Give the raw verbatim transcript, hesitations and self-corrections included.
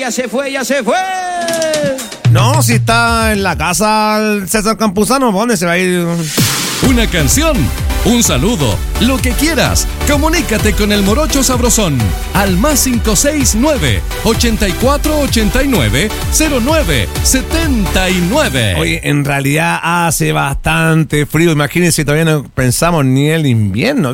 ya se fue, ya se fue. No, si está en la casa el César Campuzano, ¿por dónde se va a ir? Una canción, un saludo, lo que quieras. Comunícate con el Morocho Sabrosón al más cinco seis nueve, ochenta y cuatro ochenta y nueve, cero nueve setenta y nueve. Oye, en realidad hace bastante frío. Imagínense, todavía no pensamos ni el invierno.